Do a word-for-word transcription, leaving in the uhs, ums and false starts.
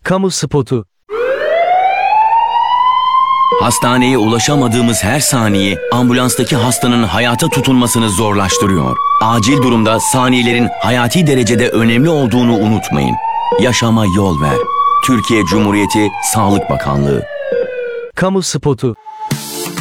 Kamu spotu. Hastaneye ulaşamadığımız her saniye ambulanstaki hastanın hayata tutunmasını zorlaştırıyor. Acil durumda saniyelerin hayati derecede önemli olduğunu unutmayın. Yaşama yol ver. Türkiye Cumhuriyeti Sağlık Bakanlığı. Kamu spotu.